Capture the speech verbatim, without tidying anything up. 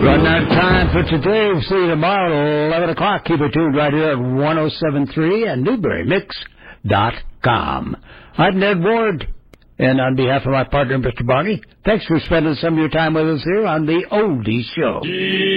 Run out of time for today. We'll see you tomorrow at eleven o'clock. Keep it tuned right here at one oh seven point three and Newberry Mix dot com. I'm Ned Ward, and on behalf of my partner, Mister Barney, thanks for spending some of your time with us here on the Oldies Show.